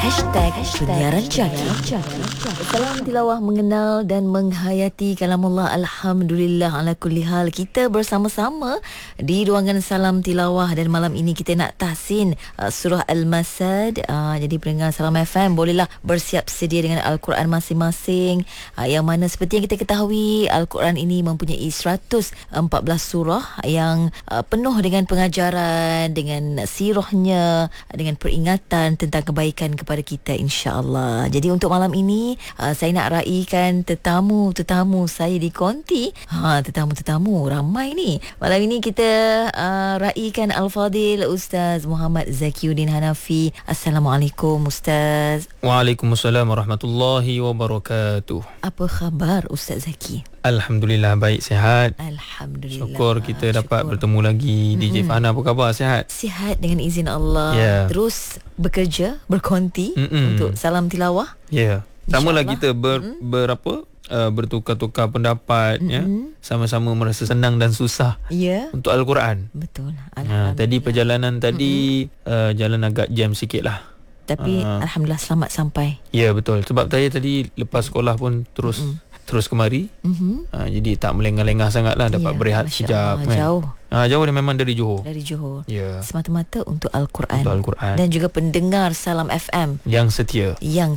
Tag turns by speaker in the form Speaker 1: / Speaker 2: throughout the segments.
Speaker 1: Penyiaran Jaki. Salam tilawah, mengenal dan menghayati kalamullah. Alhamdulillah ala kulli hal. Kita bersama-sama di ruangan Salam Tilawah, dan malam ini kita nak tahsin surah Al-Masad. Jadi pendengar Salam FM bolehlah bersiap sedia dengan Al-Quran masing-masing, yang mana seperti yang kita ketahui, Al-Quran ini mempunyai 114 surah yang penuh dengan pengajaran, dengan sirahnya, dengan peringatan tentang kebaikan kepada kita, insya-Allah. Jadi untuk malam ini saya nak raikan tetamu saya di konti. Tetamu ramai ni. Malam ini kita raikan Al-Fadil Ustaz Muhammad Zakiuddin Hanafi. Assalamualaikum Ustaz.
Speaker 2: Waalaikumsalam warahmatullahi wabarakatuh.
Speaker 1: Apa khabar Ustaz Zaki?
Speaker 2: Alhamdulillah, baik, sihat.
Speaker 1: Alhamdulillah.
Speaker 2: Syukur kita dapat bertemu lagi. DJ Fana, apa khabar? Sihat?
Speaker 1: Sihat dengan izin Allah. Terus bekerja, berkonti untuk Salam Tilawah.
Speaker 2: Samalah kita bertukar-tukar pendapat, sama-sama merasa senang dan susah untuk Al-Quran.
Speaker 1: Betul.
Speaker 2: Tadi perjalanan tadi jalan agak jam sikit lah,
Speaker 1: tapi Alhamdulillah selamat sampai.
Speaker 2: Ya, betul. Sebab saya tadi lepas sekolah pun terus kemari. Jadi tak melengah-lengah sangat lah, dapat berehat sekejap kan. Jauh dia memang dari Johor. Semata-mata untuk Al-Quran. Dan juga pendengar Salam FM yang setia.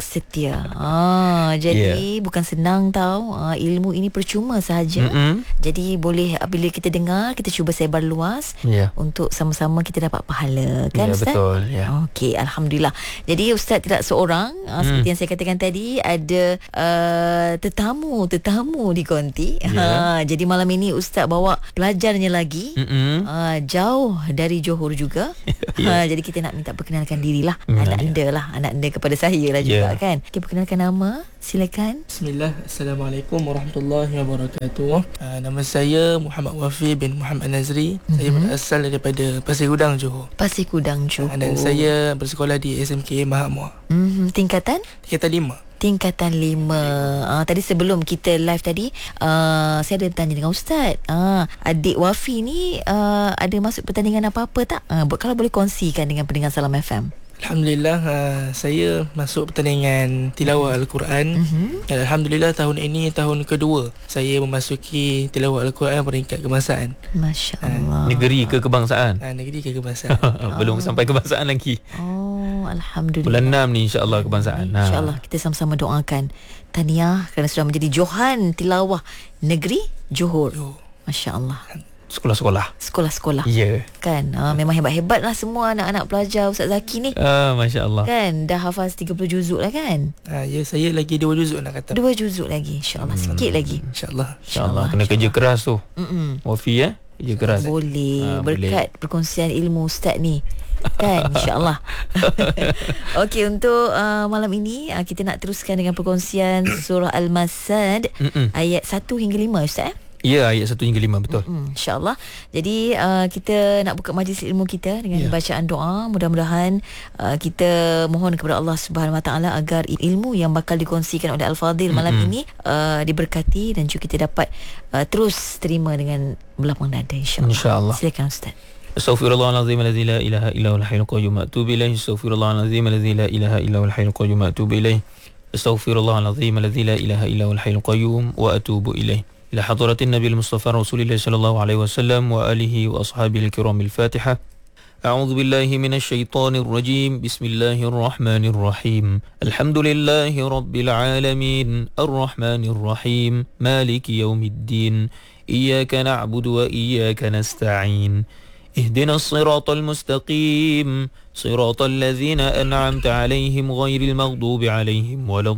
Speaker 2: Jadi bukan senang tau. Ilmu ini percuma sahaja. Jadi boleh, bila kita dengar, kita cuba sebar luas untuk sama-sama kita dapat pahala, kan Ustaz? Betul.
Speaker 1: Okey, Alhamdulillah. Jadi Ustaz tidak seorang. Seperti yang saya katakan tadi, ada tetamu di konti. Jadi malam ini Ustaz bawa pelajarnya lagi. Jauh dari Johor juga. Jadi kita nak minta perkenalkan dirilah. Anak anda kepada saya lah juga, kan. Okay, perkenalkan nama, silakan.
Speaker 3: Bismillah. Assalamualaikum warahmatullahi wabarakatuh. Nama saya Muhammad Wafi bin Muhammad Nazri. Saya berasal daripada Pasir Gudang, Johor. Dan saya bersekolah di SMK Mahamua.
Speaker 1: Tingkatan
Speaker 3: 5.
Speaker 1: Tingkatan 5. Tadi sebelum kita live tadi, saya ada bertanya dengan Ustaz, adik Wafi ni ada masuk pertandingan apa-apa tak? Kalau boleh kongsikan dengan pendengar Salam FM.
Speaker 3: Alhamdulillah, saya masuk pertandingan tilawah Al-Quran. Dan Alhamdulillah tahun ini tahun kedua saya memasuki tilawah Al-Quran peringkat kebangsaan.
Speaker 1: Masya Allah.
Speaker 2: Negeri ke kebangsaan?
Speaker 3: Negeri ke kebangsaan.
Speaker 2: Belum sampai kebangsaan lagi.
Speaker 1: Alhamdulillah.
Speaker 2: Bulan 6 ni insya-Allah kebangsaan.
Speaker 1: InsyaAllah kita sama-sama doakan. Tahniah kerana sudah menjadi Johan Tilawah Negeri Johor. Masya Allah. Sekolah-sekolah. Kan, memang hebat-hebat lah semua anak-anak pelajar Ustaz Zaki ni.
Speaker 2: Masya Allah.
Speaker 1: Kan, dah hafaz 30 juzuk lah, kan?
Speaker 3: Saya lagi 2 juzuk nak kata.
Speaker 1: 2 juzuk lagi, InsyaAllah. Sikit lagi.
Speaker 3: InsyaAllah.
Speaker 2: Kena kerja keras tu. Wafi, kerja keras.
Speaker 1: Boleh. Berkat perkongsian ilmu Ustaz ni, kan, insyaAllah. Okey, untuk malam ini kita nak teruskan dengan perkongsian surah Al-Masad ayat 1 hingga 5, Ustaz.
Speaker 2: Ya, ayat 1 hingga 5, betul.
Speaker 1: InsyaAllah. Jadi kita nak buka majlis ilmu kita dengan bacaan doa. Mudah-mudahan kita mohon kepada Allah Subhanahu Wa Taala agar ilmu yang bakal dikongsikan oleh Al-Fadil malam ini diberkati, dan juga kita dapat terus terima dengan berlapang dada, insyaAllah. Silakan Ustaz.
Speaker 2: Astaghfirullahalazim alladzi la ilaha illa huwal hayyul qayyum wa atubu ilaih. Astaghfirullahalazim alladzi la ilaha illa huwal hayyul qayyum wa atubu ilaih. Astaghfirullahalazim alladzi la ilaha illa huwal hayyul qayyum wa atubu ilaih. إلى حضرة النبي المصطفى رسول الله صلى الله عليه وسلم وآله وأصحابه الكرام الفاتحة. أعوذ بالله من الشيطان الرجيم. بسم الله الرحمن الرحيم. الحمد لله رب العالمين الرحمن الرحيم مالك يوم الدين إياك نعبد وإياك نستعين اهدنا الصراط المستقيم صراط الذين أنعمت عليهم غير المغضوب عليهم ولا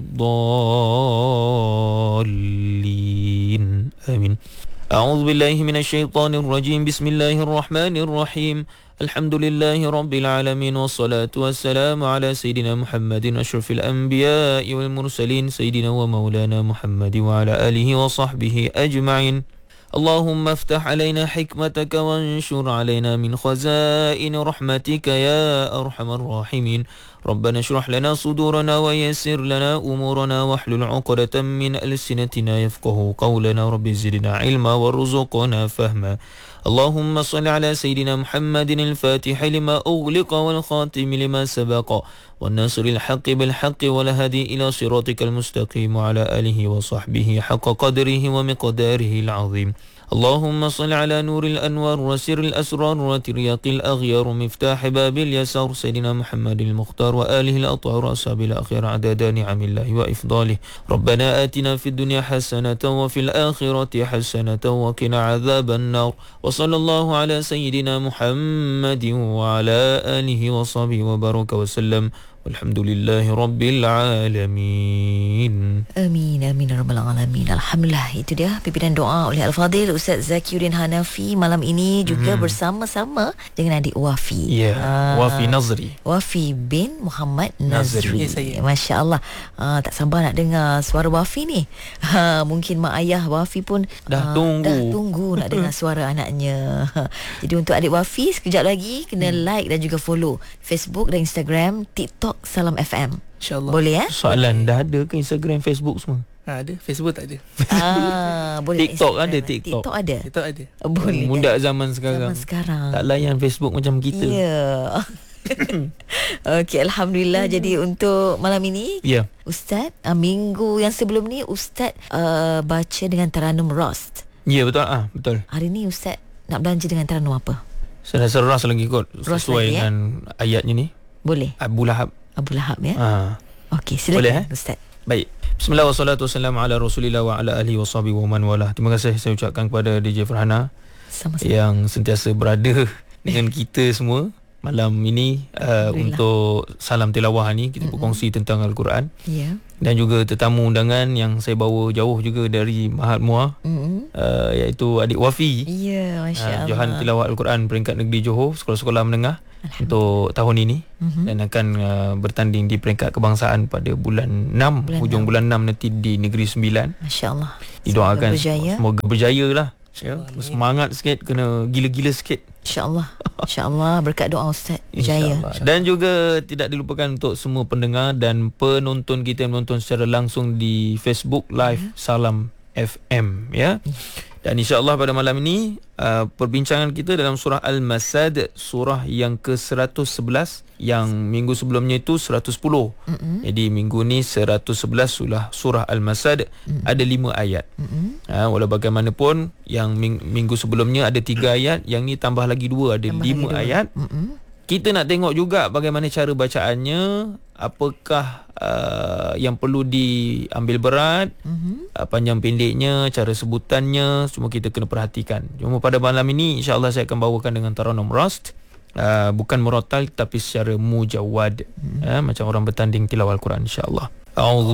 Speaker 2: الضالين آمين. أعوذ بالله من الشيطان الرجيم. بسم الله الرحمن الرحيم. الحمد لله رب العالمين والصلاة والسلام على سيدنا محمد أشرف الأنبياء والمرسلين سيدنا ومولانا محمد وعلى آله وصحبه أجمعين. اللهم افتح علينا حكمتك وانشر علينا من خزائن رحمتك يا أرحم الراحمين. ربنا اشرح لنا صدورنا ويسر لنا أمورنا واحلل عقدة من ألسنتنا يفقه قولنا رب زدنا علما وارزقنا فهما اللهم صل على سيدنا محمد الفاتح لما أغلق والخاتم لما سبق والناصر الحق بالحق والهدي إلى صراطك المستقيم وعلى آله وصحبه حق قدره ومقداره العظيم اللهم صل على نور الأنوار وسر الأسرار وترياق الأغيار مفتاح باب اليسار سيدنا محمد المختار وآله الأطهار أصحاب الأخيار عدد نعم الله وإفضاله ربنا آتنا في الدنيا حسنة وفي الآخرة حسنة وقنا عذاب النار وصلى الله على سيدنا محمد وعلى آله وصحبه وبارك وسلم Alhamdulillahi Rabbil Alamin.
Speaker 1: Amin, amin, Rabbal Alamin. Alhamdulillah, itu dia pimpinan doa oleh Al-Fadhil Ustaz Zakiuddin Hanafi malam ini juga bersama-sama dengan adik Wafi.
Speaker 2: Ya, Wafi Nazri.
Speaker 1: Wafi bin Muhammad Nazri.
Speaker 3: Saya.
Speaker 1: Masya Allah. Tak sabar nak dengar suara Wafi ni. Mungkin mak ayah Wafi pun
Speaker 2: dah tunggu
Speaker 1: nak dengar suara anaknya. Jadi untuk adik Wafi, sekejap lagi kena like dan juga follow Facebook dan Instagram, TikTok Salam FM.
Speaker 3: InsyaAllah.
Speaker 1: Boleh
Speaker 2: Soalan, dah ada ke Instagram, Facebook semua?
Speaker 3: Ada, Facebook tak ada.
Speaker 1: Boleh.
Speaker 2: TikTok
Speaker 1: Instagram.
Speaker 2: ada, TikTok
Speaker 1: ada.
Speaker 3: TikTok ada.
Speaker 1: Boleh.
Speaker 2: Muda zaman sekarang. Tak layan Facebook macam kita.
Speaker 1: Ya. Okey, Alhamdulillah. Jadi untuk malam ini, Ustaz, minggu yang sebelum ni Ustaz baca dengan Taranum Rost.
Speaker 2: Ya, betul. Betul.
Speaker 1: Hari ni Ustaz nak belanja dengan Taranum apa?
Speaker 2: Saya rasa ras lagi kot, sesuai
Speaker 1: lagi,
Speaker 2: dengan ayatnya ni.
Speaker 1: Boleh.
Speaker 2: Abu Lahab
Speaker 1: ya. Okey, silakan.
Speaker 2: Boleh,
Speaker 1: Ustaz.
Speaker 2: Baik. Bismillah wassalatu wassalamu ala Rasulillah wa ala alihi washabihi wa man walah. Terima kasih saya ucapkan kepada DJ Farhana
Speaker 1: sama-sama,
Speaker 2: yang sentiasa berada dengan kita semua malam ini untuk salam tilawah ni kita berkongsi tentang Al-Quran.
Speaker 1: Ya.
Speaker 2: Dan juga tetamu undangan yang saya bawa jauh juga dari Mahat Muar, iaitu adik Wafi.
Speaker 1: Ya, masya-Allah.
Speaker 2: Johan Tilawah Al-Quran peringkat negeri Johor, sekolah-sekolah menengah untuk tahun ini, dan akan bertanding di peringkat kebangsaan pada bulan 6, hujung bulan 6 nanti di Negeri Sembilan.
Speaker 1: Masya-Allah.
Speaker 2: Didoakan semoga berjaya lah. Semangat sikit, kena gila-gila sikit.
Speaker 1: InsyaAllah. InsyaAllah, berkat doa Ustaz, berjaya.
Speaker 2: Dan juga tidak dilupakan untuk semua pendengar dan penonton kita yang menonton secara langsung di Facebook Live Salam FM, ya. Dan insyaAllah pada malam ini perbincangan kita dalam surah Al-Masad, surah yang ke-111, yang minggu sebelumnya itu 110. Jadi minggu ni 111 surah Al-Masad, ada 5 ayat. Walau bagaimanapun yang minggu sebelumnya ada 3 ayat, yang ni tambah lagi 2, ada 5 ayat. Kita nak tengok juga bagaimana cara bacaannya, apakah yang perlu diambil berat, panjang pendeknya, cara sebutannya, semua kita kena perhatikan. Cuma pada malam ini insya-Allah saya akan bawakan dengan Taranum Rost, bukan murattal tapi secara mujawwad, macam orang bertanding tilawah Al-Quran insya-Allah.